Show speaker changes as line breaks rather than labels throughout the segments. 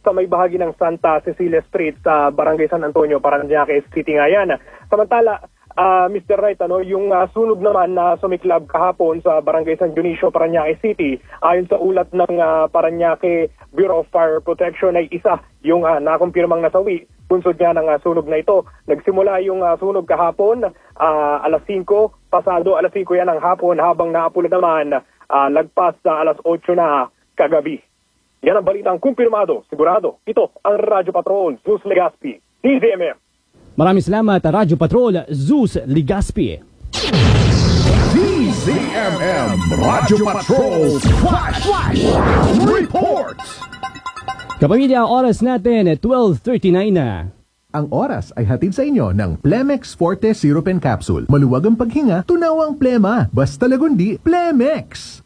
sa may bahagi ng Santa Cecilia Street sa Barangay San Antonio, Parañaque City nga yan. Samantala, Mr. Wright, yung sunog naman na sumiklab kahapon sa Barangay San Dionisio, Parañaque City, ayon sa ulat ng Parañaque Bureau of Fire Protection ay isa yung nakumpirmang nasawi. Punsod nga ng sunog na ito. Nagsimula yung sunog kahapon, alas 5, pasado alas 5 yan ng hapon, habang naapula naman lagpas sa alas 8 na kagabi. Yan ang balitang kumpirmado, sigurado. Ito ang Radyo Patrol, Zeus Legaspi, DZMM.
Maraming salamat, Radyo Patrol, Zeus Legaspi.
DZMM Radyo Patrol Flash Reports.
Kapamilya, oras natin 12:39 na.
Ang oras ay hatid sa inyo ng Plemex Forte Syrup and Capsule. Maluwag ang paghinga, tunawang plema. Basta lagundi, Plemex!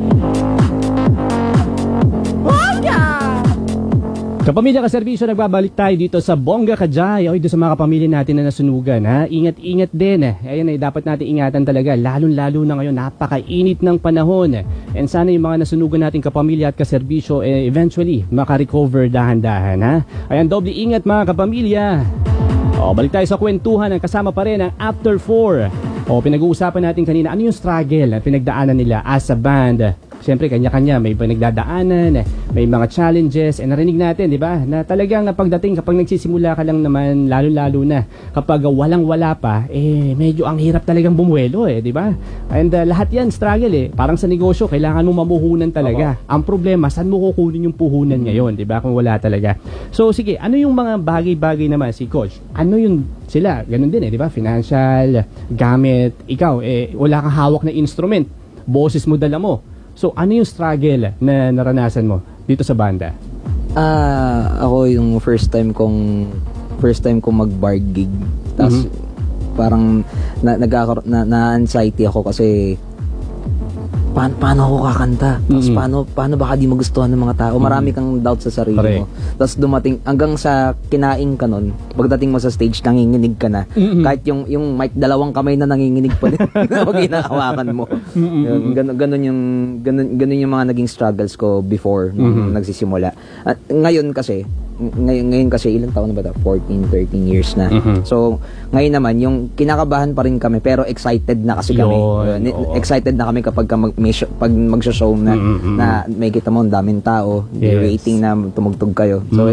Kapamilya Kaserbisyo, nagbabalik tayo dito sa Bongga Kajay. Oy, doon sa mga kapamilya natin na nasunugan, ha? Ingat-ingat din. Ayan, dapat natin ingatan talaga. Lalo-lalo na ngayon, napakainit ng panahon. And sana yung mga nasunugan natin kapamilya at kaserbisyo, eventually, makarecover dahan-dahan, ha? Ayan, doble ingat mga kapamilya. Balik tayo sa kwentuhan. Kasama pa rin ang After 4. Pinag-uusapan natin kanina, ano yung struggle na pinagdaanan nila as a band. Siyempre, kanya-kanya, may pinagdadaanan, may mga challenges, narinig natin, di ba? Na talagang pagdating, kapag nagsisimula ka lang naman, lalo-lalo na, kapag walang-wala pa, medyo ang hirap talagang bumuelo, di ba? And lahat yan, struggle, Parang sa negosyo, kailangan mo mamuhunan talaga. Ang problema, saan mo kukunin yung puhunan ngayon, di ba? Kung wala talaga. So, sige, ano yung mga bagay-bagay naman si Coach? Ano yung sila? Ganun din, di ba? Financial, gamit, ikaw, wala kang hawak na instrument, boses mo dala mo. So, ano yung struggle na naranasan mo dito sa banda?
Ako yung first time kong mag-bar gig. Tapos parang na-anxiety ako kasi paano ako kakanta? Tapos paano baka di magustuhan ng mga tao? Marami kang doubt sa sarili mo. Tapos dumating hanggang sa kinain ka nun, pagdating mo sa stage, nanginginig ka na. Kahit yung mic, dalawang kamay na nanginginig pa din pag hinahawakan mo. Ganun yung mga naging struggles ko before nung nagsisimula. At ngayon kasi ilang taon na ba ito? 14, 13 years na. So, ngayon naman, yung kinakabahan pa rin kami, pero excited na kasi kami. Excited na kami kapag pag magsha-show na may kita mo, ang daming tao, waiting na tumugtog kayo. So,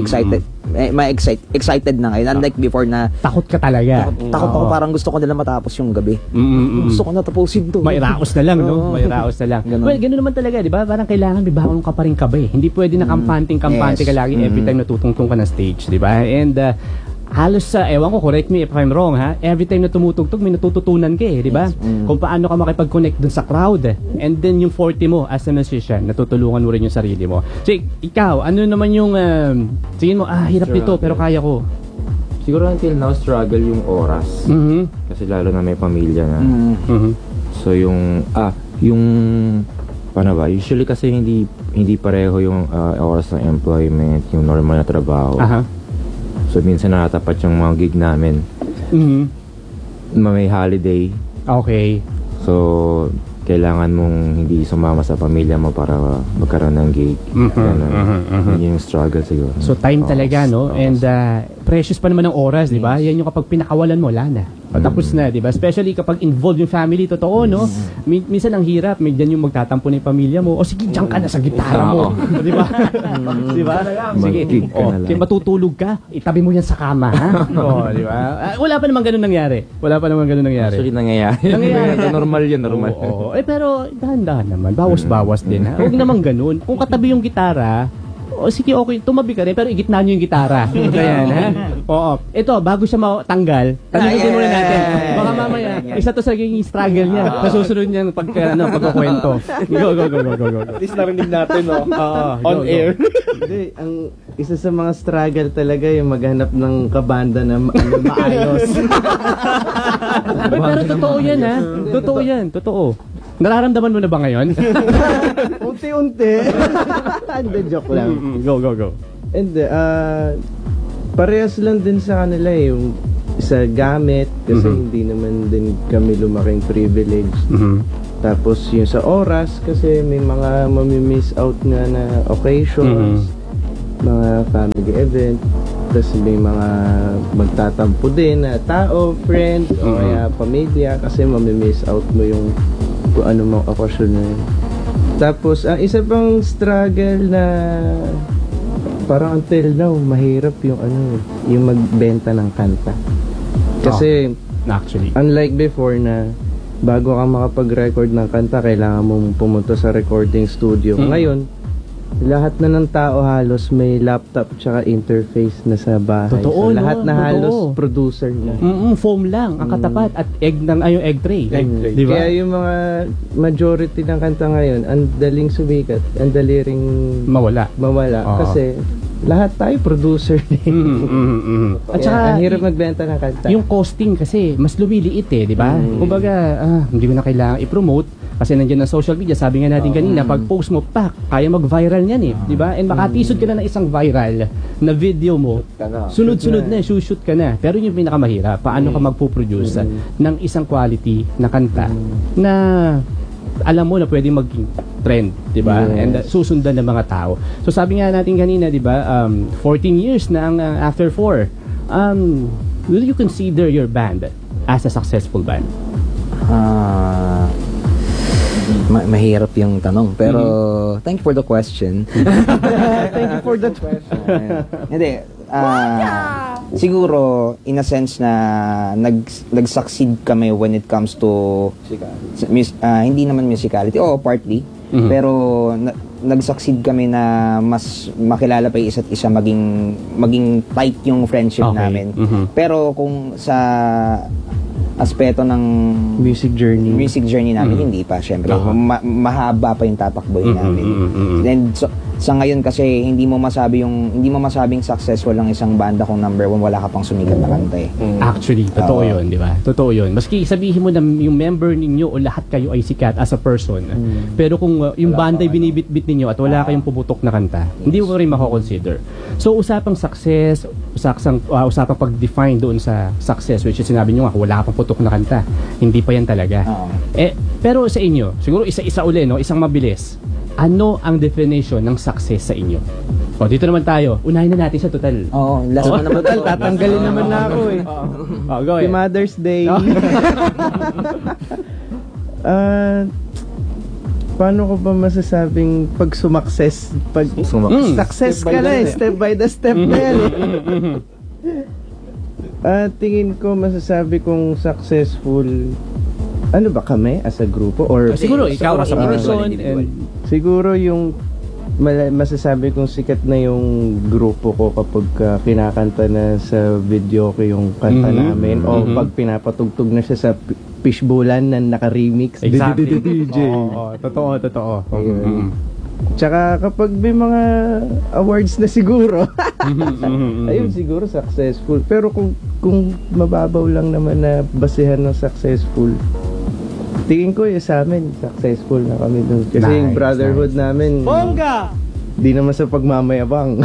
excited na ngayon. Unlike before na
takot ka talaga.
Takot ako, parang gusto ko nila matapos yung gabi. Gusto ko na tapusin to.
May raos na lang, no? May raos na lang. Well, ganun naman talaga, di ba? Parang kailangan may bangon ka pa rin kabe. Hindi pwede na kampante ka lagi every time natutungtong ka na stage, di ba? And halos ewan ko, correct me if I'm wrong, ha? Every time na tumutugtog, may natututunan ka, di ba? Kung paano ka makipag-connect dun sa crowd. And then yung forte mo as a musician, natutulungan mo rin yung sarili mo. So, ikaw, ano naman yung tingin mo, hirap nito, pero kaya ko?
Siguro until now, struggle yung oras. Kasi lalo na may pamilya na. So yung paano ba? Usually kasi hindi pareho yung oras ng employment, yung normal na trabaho. So minsan nakatapat yung mga gig namin. May holiday.
Okay.
So kailangan mong hindi sumama sa pamilya mo para magkaroon ng gig. Yun yung struggle siguro.
So time talaga, no? And precious pa naman ng oras, di ba? Yan yung kapag pinakawalan mo, wala na. Tapos na, di ba? Especially kapag involved yung family, totoo, no? Minsan ang hirap, may dyan yung magtatampo na yung pamilya mo. O sige, dyan ka na sa gitara mo. Di ba? Di ba? Sige, matutulog ka, itabi mo yan sa kama, ha? Di ba? Wala pa naman ganun nangyari.
Actually, nangyayari. Normal yun, normal.
Pero dahan-dahan naman, bawas-bawas din, ha? Huwag naman ganun. Kung katabi yung gitara, sige, okay, tumabi ka rin, pero igitna nyo yung gitara. Ayan, ha? Oo. Ito, bago siya matanggal, tanongin muna natin. Baka mamaya, isa to sa naging struggle niya. Nasusunod niya pagkukwento. Go.
At least narinig natin, no? On air.
Hindi, ang isa sa mga struggle talaga yung maghanap ng kabanda na maayos.
Pero totoo yan, ha? Totoo yan, totoo. Nararamdaman mo na ba ngayon?
Unti-unti. Hindi, joke lang.
Go.
And parehas lang din sa kanila yung sa gamit kasi hindi naman din kami lumaking privilege. Tapos yung sa oras kasi may mga mamimiss out nga na occasions. mga family event, tapos may mga magtatampo din na tao, friend, o kaya pamilya, kasi mamimiss out mo yung kung ano mga okasyon na yun. Tapos, ang isa pang struggle na parang until now, mahirap yung yung magbenta ng kanta. Kasi,
Actually.
unlike before na bago ka makapag-record ng kanta, kailangan mong pumunta sa recording studio. Ngayon, lahat na ng tao halos may laptop tsaka interface na sa bahay.
Totoo,
so, lahat
no?
na halos
Totoo.
producer na.
Foam lang ang katapat at egg egg tray. Di ba?
Kaya yung mga majority ng kanta ngayon, ang daling sumikat, ang dali ring
Mawala. Oo.
kasi lahat tayo producer.
At
Kaya,
saka,
ang hirap magbenta ng kanta.
yung costing kasi mas lumiliit di ba? Kumbaga, hindi ko na kailangan i-promote kasi nandiyan ang social media. Sabi nga natin kanina, pag post mo, kaya mag-viral niyan di ba? And makatisod ka na ng isang viral na video mo, sunod-sunod na, shoot ka na. Pero yung pinakamahirap, paano ka magpo-produce ng isang quality na kanta na alam mo na pwedeng maging trend, di ba?
Yes.
And susundan ng mga tao. So sabi nga natin kanina, di ba, 14 years na ang After 4. Will you consider your band as a successful band?
Mahirap yung tanong, pero thank you for the question.
Thank you for that question.
Hindi, siguro in a sense na nag-succeed kami when it comes to hindi naman musicality, partly, pero nag-succeed kami na mas makilala pa yung isa't isa, maging tight yung friendship namin. Pero kung sa aspeto ng
Music journey
namin, hindi pa, syempre. Mahaba pa yung tatakboy namin. And so, sa ngayon kasi hindi mo masabing successful ang isang banda kung number 1 wala ka pang sumikat na kanta
Actually, totoo yun, di ba? Totoo yun. Maski sabihin mo na yung member ninyo o lahat kayo ay sikat as a person, pero kung yung banda ay binibitbit ninyo at wala kayong pumutok na kanta, hindi mo rin mako-consider. So, usapang success, usapang pag-define doon sa success, which is sinabi nyo nga, wala ka pang putok na kanta. Hindi pa yan talaga. Pero sa inyo, siguro isa-isa uli, no? Isang mabilis. Ano ang definition ng success sa inyo? Dito naman tayo. Unahin na natin sa total.
Last one naman.
Total, tatanggalin naman na ako
Go
Si
ahead.
Mother's Day. Paano ko ba masasabing pag success ka na step by the step na yan tingin ko masasabi kong successful ano ba kami as a grupo or
Siguro ikaw as a person and
siguro yung masasabi kong sikat na yung grupo ko kapag kinakanta na sa video ko yung kanta namin o pag pinapatugtog na siya sa fishbowlan na naka-remix.
Exactly.
DJ.
Totoo.
Tsaka kapag may mga awards na siguro, ayun siguro successful. Pero kung mababaw lang naman na basehan ng successful, tingin ko yung sa amin, successful na kami dun. Kasi yung brotherhood namin, di naman sa pagmamayabang.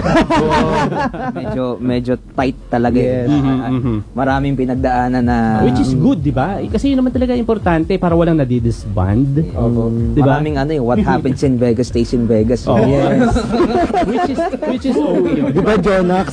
medyo tight talaga.
Yes.
Maraming pinagdaanan na
which is good, di ba? Kasi yun naman talaga importante para walang nadidisband. Di ba?
maraming what happens in Vegas stays in Vegas.
Yes. which is okay yun.
Di ba, Jonax?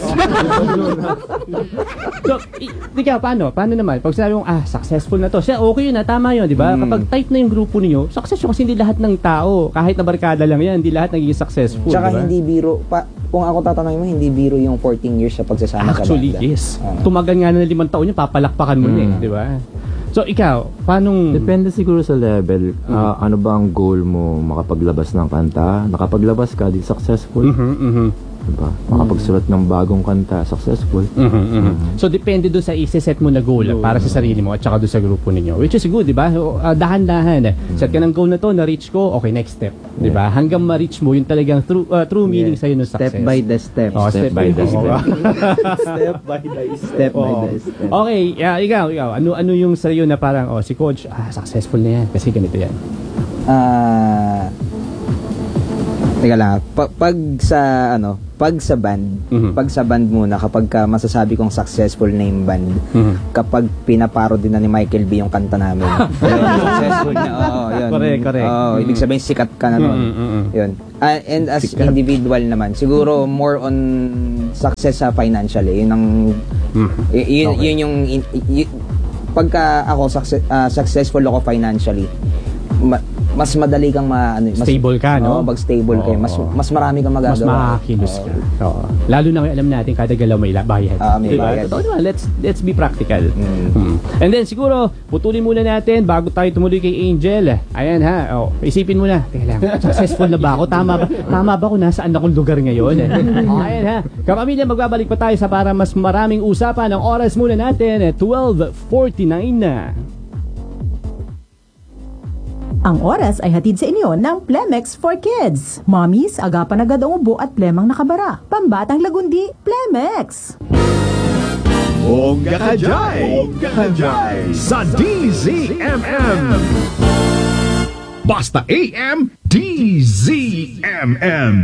So, ikaw, paano naman? Pag sinabi mong, successful na to, siya, okay yun, tama yun, di ba? Kapag tight na yung grupo niyo, success yun kasi hindi lahat ng tao, kahit na barkada lang yan, hindi lahat naging successful.
Tsaka
diba?
hindi biro, kung ako tatanungin mo, hindi biro yung 14 years sa pagsasama
Actually,
sa banda.
yes. Tumagal nga na 5 taon yun, papalakpakan mo na di ba? So, ikaw, paanong...
Depende siguro sa level. Ano ba ang goal mo? Makapaglabas ng kanta? Nakapaglabas ka, di successful. Diba? Makapagsulat ng bagong kanta, successful.
So, depende doon sa isa-set mo na goal para sa sarili mo at saka doon sa grupo ninyo. Which is good, di ba? Dahan-dahan. Set ka ng goal na to, na-reach ko, okay, next step. Di ba? Hanggang ma-reach mo, yung talagang true meaning sa'yo ng success.
Step by the step.
Step by the step.
Step by the step.
Okay, ikaw. Ano yung sa'yo na parang, si coach, successful na yan kasi ganito yan.
Teka lang, pag sa band, pag sa band muna, kapag ka masasabi kong successful na yung band, kapag pinaparo din na ni Michael B yung kanta namin. Yun, successful na, yun.
Correct.
Ibig sabihin, sikat ka na nun. Yun. And as individual naman, siguro more on success sa financial, yun ang, yun yung, pagka ako successful ako financially, mas madali kang
stable ka, no?
Pag stable kayo, mas marami kang magagawa.
Mas makakilos ka. Lalo na alam natin kada galaw may bayad.
May bayad.
Totoo naman, let's be practical. And then siguro, putulin muna natin bago tayo tumuloy kay Angel. Ayan ha, isipin muna. Teka lang, successful na ba ako? Tama ba ako? Nasaan akong lugar ngayon? Ayan ha. Kapamilya, magbabalik pa tayo sa para mas maraming usapan. Ang oras muna natin, 12:49 na.
Ang oras ay hatid sa inyo ng Plemex for Kids. Mommies, agapan agad ang ubo at plemang nakabara. Pambatang lagundi, Plemex.
Bongga ka Jai! Sa DZMM! Basta AM, DZMM!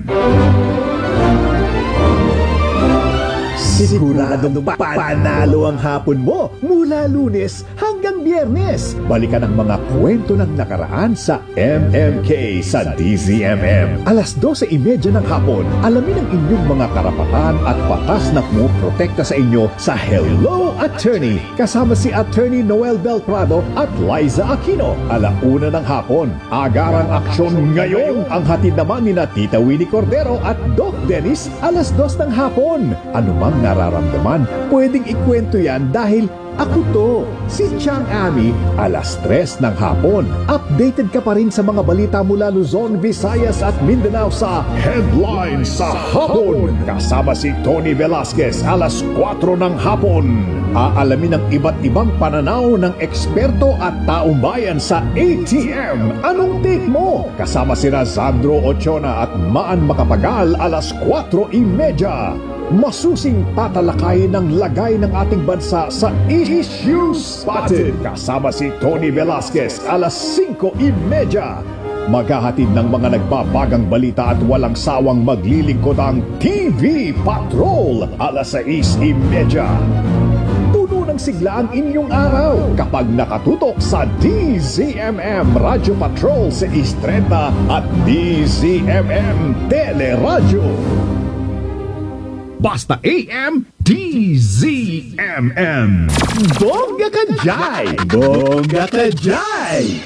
Siguradong panalo ang hapon mo mula Lunes hanggang Biyernes. Balikan ang mga kwento ng nakaraan sa MMK sa DZMM. Alas 12:30 ng hapon, alamin ang inyong mga karapatan at batas na pumoprotekta sa inyo sa Hello Attorney. Kasama si Attorney Noel Belprado at Liza Aquino. 1:00 ng hapon, agarang aksyon ngayon. Ang hatid naman ni Tita Winnie Cordero at Doc Dennis, 2:00 ng hapon. Anumang nararamdaman, pwedeng ikwento yan dahil ako to, si Chang Ami, 3:00 ng hapon. Updated ka pa rin sa mga balita mula Luzon, Visayas at Mindanao sa Headlines sa Hapon. Kasama si Tony Velasquez, 4:00 ng hapon. Aalamin ang iba't ibang pananaw ng eksperto at taong bayan sa ATM. Anong take mo? Kasama si Sandro Ochona at Maan Makapagal, 4:30. Masusing tatalakayin ng lagay ng ating bansa sa Issues Spotted. Kasama si Tony Velasquez, 5:30. Maghahatid ng mga nagbabagang balita at walang sawang maglilingkod ang TV Patrol, 6:30. Puno ng sigla ang inyong araw kapag nakatutok sa DZMM Radio Patrol sa 6:30 at DZMM Teleradyo. Basta AM, DZMM. Bongga ka Jai! Bongga ka Jai!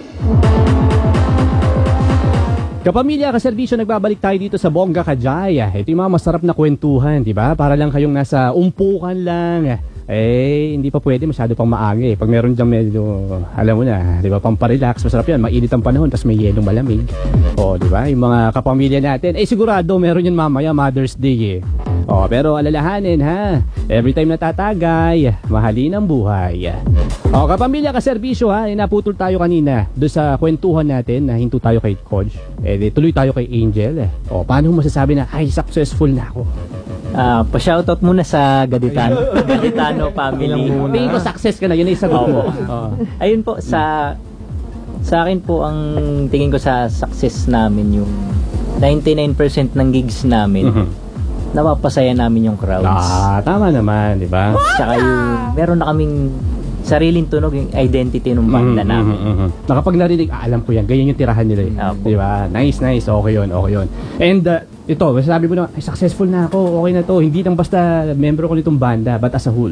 Kapamilya, kaserbisyo, nagbabalik tayo dito sa Bongga ka Jai. Ito yung mga masarap na kwentuhan, di ba? Para lang kayong nasa umpukan lang. Hindi pa pwede, masyado pang maagi. Pag meron dyan medyo, alam mo na, di ba, pamparelax, masarap yan, mainit ang panahon, tapos may yelong malamig. Di ba, yung mga kapamilya natin, sigurado, meron yan mamaya, Mother's Day pero alalahanin ha, every time natatagay, mahalin ang buhay. Kapamilya, kaserbisyo ha, naputol tayo kanina doon sa kwentuhan natin, na hinto tayo kay Coach. Tuloy tayo kay Angel. Paano mo masasabi na, successful na ako?
Pa-shoutout muna sa Gaditano family.
Tingin ko success ka na, yun ay sagot mo.
Ayun po, sa akin po, ang tingin ko sa success namin, yung 99% ng gigs namin, napapasaya namin yung crowds.
Tama naman, di ba?
Tsaka yung, meron na kaming sariling tunog, yung identity ng banda namin.
Nakapag narinig, alam ko yan, ganyan yung tirahan nila. Di ba? Nice, okay yun. And ito, sabi mo na, successful na ako, okay na to. Hindi lang basta member ko nitong banda, but as a whole.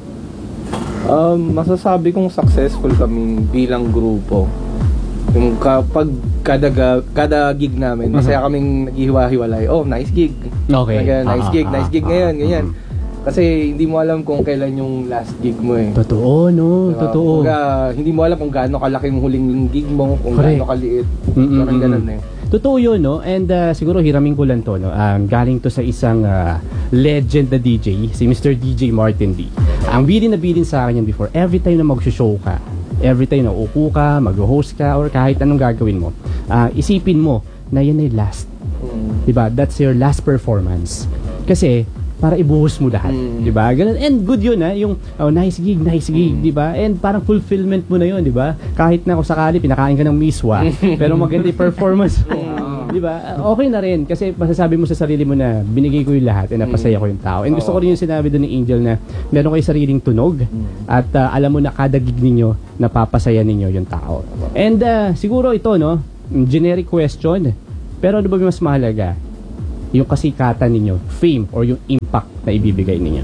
Masasabi kong successful kami bilang grupo. Yung kapag kada gig namin, masaya kaming naghihiwa-hiwalay. Nice gig.
Okay.
Nice gig ngayon, ganyan. Kasi hindi mo alam kung kailan yung last gig mo
Totoo, no?
Diba?
Totoo.
Hindi mo alam kung gaano kalaki yung huling gig mo, kung gaano kaliit. Parang ganun
Totoo yun, no? And siguro hiramin ko lang to, no? Galing to sa isang legend na DJ, si Mr. DJ Martin D. Ang bilin na bilin sa akin yan before, every time na mag-show ka, every time na upo ka, mag-host ka, or kahit anong gagawin mo, isipin mo na yan ay last. Diba? That's your last performance. Kasi, para ibuhos mo lahat. Diba? Ganun. And good yun, yung nice gig, diba? And parang fulfillment mo na yun, diba? Kahit na kung sakali, pinakain ka ng miswa, pero maganda yung performance. Di ba? Okay na rin kasi masasabi mo sa sarili mo na binigay ko yung lahat at napasaya ko yung tao. And gusto ko rin yung sinabi doon ni Angel na meron kayo sariling tunog at alam mo na kada gig ninyo napapasaya ninyo yung tao. And siguro ito, no, generic question, pero ano ba mas mahalaga? Yung kasikatan ninyo, fame or yung impact na ibibigay ninyo?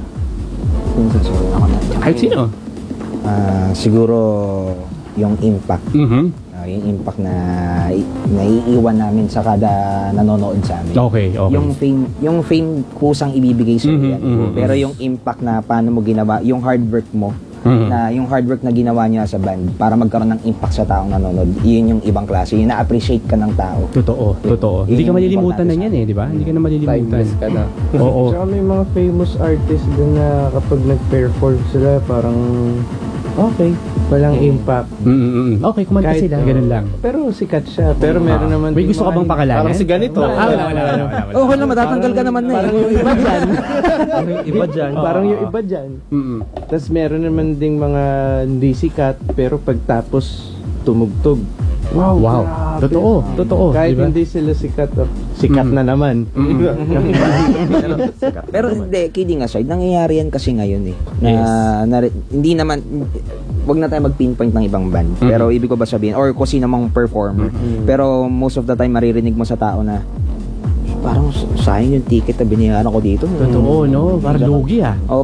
Kahit sino?
Siguro yung impact. Yung impact na naiiwan namin sa kada nanonood sa amin.
Okay.
Yung fame kusang ibibigay sa yan. Pero yung impact na paano mo ginawa, yung hard work mo, na yung hard work na ginawa niya sa band para magkaroon ng impact sa taong nanonood, yun yung ibang klase, yun na-appreciate ka ng tao.
Totoo. Hindi ka malilimutan na yan di ba? Hindi ka na malilimutan.
Timeless ka na.
Oo.
Tsaka may mga famous artists din na kapag nag-perform sila, parang okay, walang impact.
Okay, kumanta
Kahit,
sila, ganun lang.
Pero sikat siya. Pero meron naman
May gusto ka bang pakalanan?
Parang si ganito.
Wala.
Okay na, matatanggal ka naman na eh.
Parang yung iba dyan. Parang yung iba dyan. Tapos meron naman ding mga hindi sikat, pero pagtapos tumugtog.
Wow.
Grabe.
Totoo.
Kahit
diba?
hindi sila sikat na naman.
Pero hindi, kidding aside, nangyayari yan kasi ngayon eh. Hindi naman, wag na tayo mag-pinpoint ng ibang band. Pero ibig ko ba sabihin, or kung sino mang performer. Pero most of the time, maririnig mo sa tao na, parang sayang yung ticket na binayaran ko dito.
Totoo, no? Parang lugi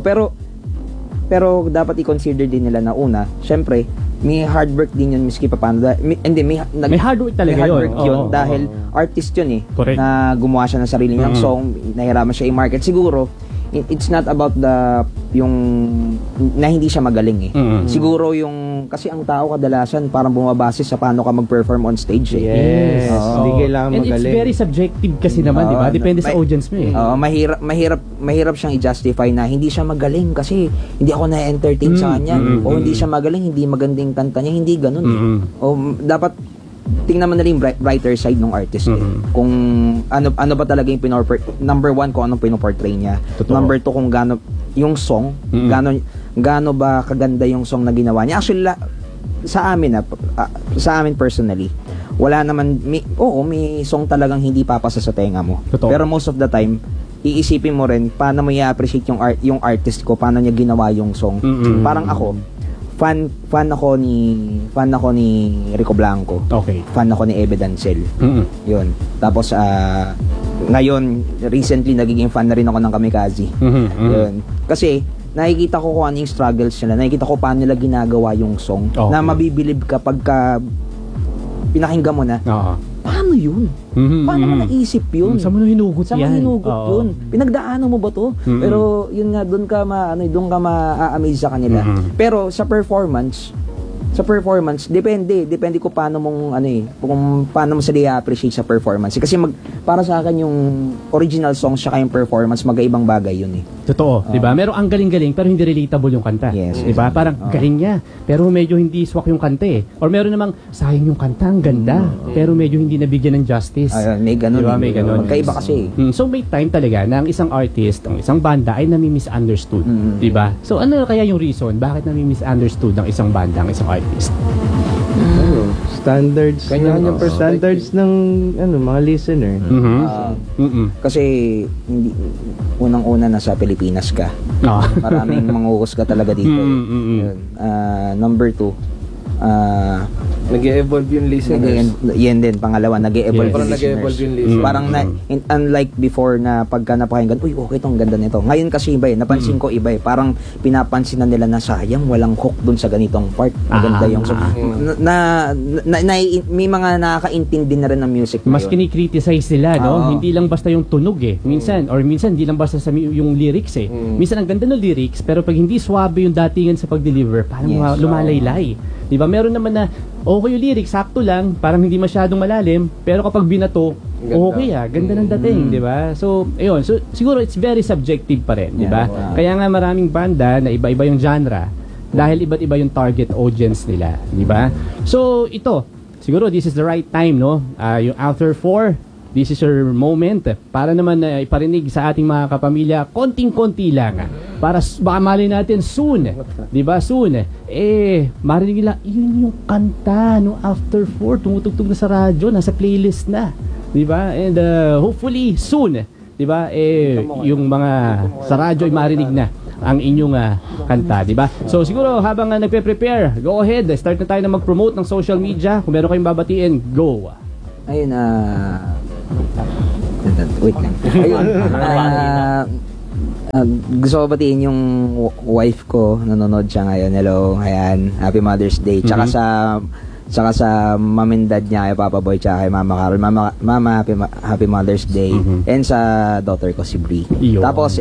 Pero dapat i-consider din nila na una, syempre, may hard work din yun miski pa paano.
May hard work talaga
may hard work yun.
Oo.
Dahil artist yun eh.
Correct.
Na gumawa siya ng sarili niyang song, nahiraman siya i-market. Siguro, it's not about yung na hindi siya magaling eh. Siguro yung, kasi ang tao kadalasan parang bumabase sa paano ka mag-perform on stage eh.
Yes. Hindi kailangan
And
magaling.
it's very subjective kasi naman, di ba? Depende sa audience mo eh.
Mahirap siyang i-justify na hindi siya magaling kasi hindi ako na-entertain sa kanya. O hindi siya magaling, hindi magandang kanta niya, hindi ganun eh. O dapat tingnan mo na rin yung brighter side ng artist eh. Kung ano ba talaga yung number one, kung anong pinoportray niya.
Totoo.
Number two, kung yung song, gaano ba kaganda yung song na ginawa niya. Actually, sa amin personally, wala naman, may song talagang hindi papasa sa tenga mo.
Totoo.
Pero most of the time, iisipin mo rin paano mo i-appreciate yung artist ko, paano niya ginawa yung song. Parang ako, fan ako ni Rico Blanco.
Okay.
Fan ako ni Ebe Dancel. Yun. Tapos ngayon recently nagiging fan na rin ako ng Kamikaze. Yun. Kasi nakikita ko kung ano yung struggles nila. Nakikita ko paano nila ginagawa yung song na mabibilib ka pagka pinakinggan mo na. Paano yun? Paano mo naisip yun?
Saan mo hinugot yan?
Saan mo hinugot yun? Pinagdaanan mo ba to? Pero yun nga, doon ka ma-amaze sa kanila. Pero sa performance, depende kung paano mong kung paano mo sila i-appreciate sa performance. Kasi para sa akin yung original song siya yung performance, magkaibang bagay yun eh.
Totoo, 'di ba? Merong ang galing-galing pero hindi relatable yung kanta.
Yes.
'Di ba? Parang galing niya, pero medyo hindi swak yung kanta eh. Or meron namang sayang yung kanta, ang ganda, pero medyo hindi nabigyan ng justice.
May ganun.
Diba? May ganun.
Magkaiba kasi.
So may time talaga na ang isang artist, ang isang banda ay nami-misunderstood, 'di ba? So ano kaya yung reason bakit nami-misunderstood ang isang banda, ang isang artist?
Standards ng mga listener.
Kasi hindi unang-una nasa Pilipinas ka. Maraming manghuhus ka talaga dito. Number 2,
nag-e-evolve yung listeners.
Yan din, pangalawa, nag-e-evolve
Parang
yung
nag-e-evolve yung
listeners.
listeners.
Parang unlike before na pagka napakinggan, uy, okay tong ganda nito. Ngayon kasi iba napansin ko iba parang pinapansin na nila na sayang, walang hook dun sa ganitong part. Maganda yung song. May mga nakakaintindi na rin ng music
Mas kinikriticize sila, no? Hindi lang basta yung tunog eh. Minsan hindi lang basta sa yung lyrics eh. Minsan ang ganda ng lyrics, pero pag hindi swabe yung datingan sa pag-deliver, parang lumalaylay. Diba? Meron naman na okay yung lyrics, sakto lang, parang hindi masyadong malalim, pero kapag binato, okay ganda ng dating, di ba? So, ayun, so siguro it's very subjective pa rin, di ba? Kaya nga maraming banda na iba-iba yung genre dahil iba't iba yung target audience nila, di ba? So, ito, siguro this is the right time, no? Yung After 4, this is your moment para naman iparinig sa ating mga kapamilya konting-konti lang para baka mali natin soon, di ba? Soon marinig nila yun yung kanta no After 4 tumutugtog na sa radyo, nasa playlist na, di ba? And hopefully soon, di ba? Yung mga sa radyo ay marinig na ang inyong kanta, di ba? So siguro habang nagpe-prepare, go ahead, start na tayo na mag-promote ng social media. Kung meron kayong babatiin, go.
Ayun, wait lang. Ayun, gusto ko batiin yung wife ko, nanonood siya ngayon. Hello, ayan, Happy Mother's Day. Tsaka sa mom and dad niya, kay Papa Boy, tsaka kay Mama Carol. Mama, happy Mother's Day. And sa daughter ko, si Brie. Tapos,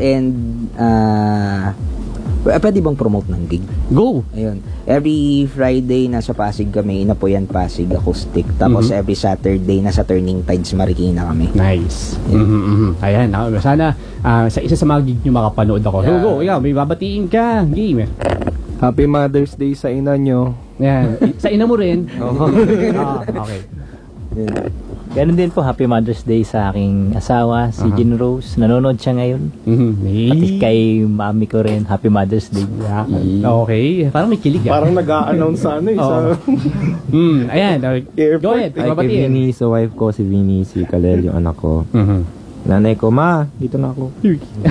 pwede bang promote ng gig?
Go!
Ayun. Every Friday, nasa Pasig kami, Inapuyan Pasig Acoustic. Tapos, every Saturday, nasa Turning Tides, Marikina kami.
Nice. Ayan, sana sa isa sa mga gig nyo makapanood ako. So, go, ikaw, may babatiin ka. Game.
Happy Mother's Day sa ina nyo.
Yan. Sa ina mo rin. Okay.
Ganun din po, Happy Mother's Day sa aking asawa, si Jean Rose. Nanonood siya ngayon. Pati kay mami ko rin, Happy Mother's Day.
Okay. Parang may kilig.
Parang nag-a-announce sa ano.
Ayan. Go ahead.
Ay, kay Vinny, sa wife ko, si Vinny, si Kalel, yung anak ko. Nanay ko, ma, dito na ako.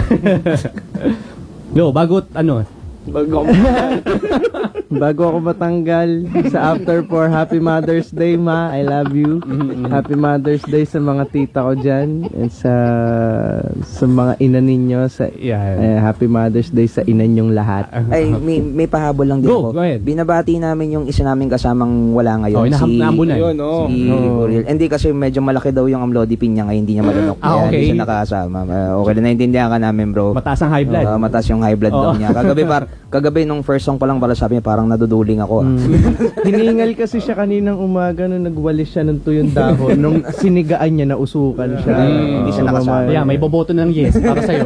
No, bago
ako matanggal sa after for Happy Mother's Day, ma. I love you. Happy Mother's Day sa mga tita ko dyan and sa mga ina ninyo. Happy Mother's Day sa ina nyong lahat.
Ay, may pahabol lang din ako.
Go ahead.
Binabati namin yung isa namin kasamang wala ngayon. Si Uriel. Hindi kasi medyo malaki daw yung amlodipine niya ngayon, hindi niya malunok. Hindi siya nakasama. Okay na, naintindihan ka namin, bro.
Mataas ang high blood.
Mataas yung high blood daw niya. Kagabi nung first song pa lang pala sabi niya, parang naduduling ako.
Hiningal kasi siya kaninang umaga nung nagwalis siya ng tuyong dahon. Nung sinigaan niya, nausukan siya.
Hindi siya nakasama.
May boboto ng yes para sa'yo.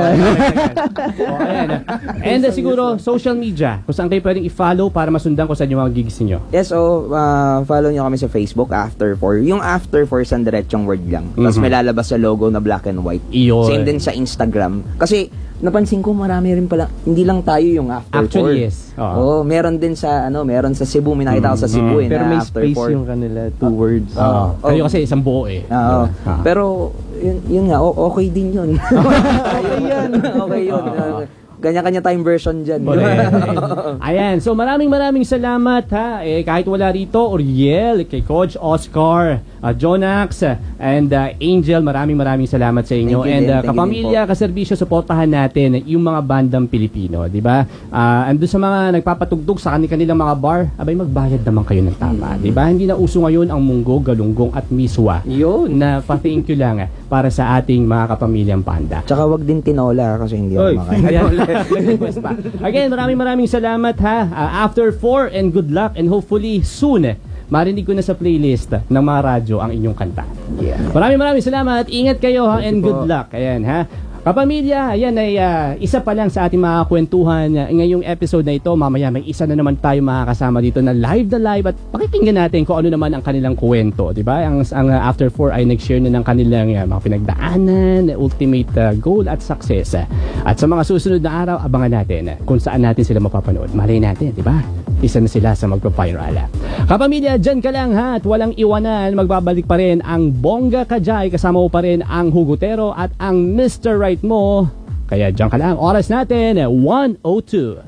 And siguro, social media. Kung saan kayo pwedeng i-follow para masundan ko sa inyo mga gigs niyo.
Yes, follow niyo kami sa Facebook, After 4. Yung After 4, isang diretsong word lang. Tapos may lalabas sa logo na black and white. Same din sa Instagram. Kasi, napansin ko marami rin pala, hindi lang tayo yung After 4.
Actually, yes.
Meron din sa meron sa Cebu, may nakita ko sa Cebu
pero may
After
space
4.
yung kanila, 2 words.
Kayo kasi isang buo
Pero yun nga, okay din yun. Okay yun. Kanya-kanya time version dyan.
Ayan, so maraming salamat ha. Kahit wala rito, Uriel, kay Coach Oscar, Jonax, and Angel, maraming salamat sa inyo. And kapamilya, kaserbisyo, suportahan natin yung mga bandang Pilipino, di ba? Andun sa mga nagpapatugtog sa kanilang mga bar, abay magbayad naman kayo ng tama, di ba? Hindi na uso ngayon ang munggo, galunggong at miswa.
Yun.
Na pa-thank you lang para sa ating mga kapamilyang panda.
Tsaka wag din tinola kasi hindi ako makain.
Again, maraming salamat ha. After 4 and good luck and hopefully soon marinig ko na sa playlist ng mga radyo ang inyong kanta. Maraming salamat. Ingat kayo ha and good luck. Ayan ha. Kapamilya, ayan ay isa pa lang sa ating mga kwentuhan ngayong episode na ito. Mamaya may isa na naman tayo makakasama dito na live at pakikinggan natin kung ano naman ang kanilang kwento, di ba? Ang After 4 ay nag-share na ng kanilang mga pinagdaanan, ultimate goal at success. At sa mga susunod na araw, abangan natin kung saan natin sila mapapanood. Malay natin, di ba? Isa na sila sa magpa-viral. Kapamilya, dyan ka lang ha at walang iwanan. Magbabalik pa rin ang Bongga Kajay. Kasama mo pa rin ang Hugutero at ang Mr. Right mo. Kaya dyan ka lang. Oras natin, 1:02.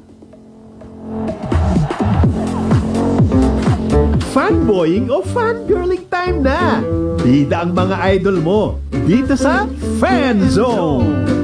Fanboying o fangirling time na. Bida ang mga idol mo dito sa Fan Zone.